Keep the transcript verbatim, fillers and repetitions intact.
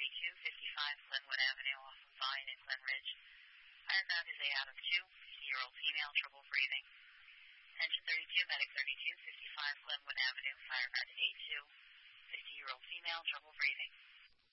thirty-two fifty-five Glenwood Avenue off of Vine in Glen Ridge. Fireground is A out of two, fifty-year-old female, trouble breathing. Engine thirty-two, medic thirty-two fifty-five Glenwood Avenue, fireground A two, fifty-year-old female, trouble breathing.